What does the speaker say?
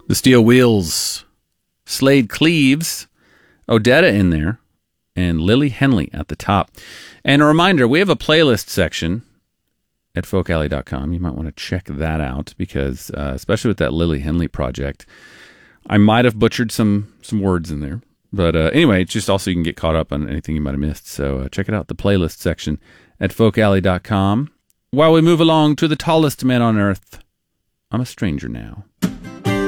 The Steel Wheels, Slade Cleaves, Odetta in there, and Lily Henley at the top. And a reminder, we have a playlist section at folkalley.com. You might want to check that out because, especially with that Lily Henley project, I might have butchered some words in there. But anyway, it's just also you can get caught up on anything you might have missed. So check it out, the playlist section at folkalley.com. While we move along to the tallest man on earth, I'm a stranger now.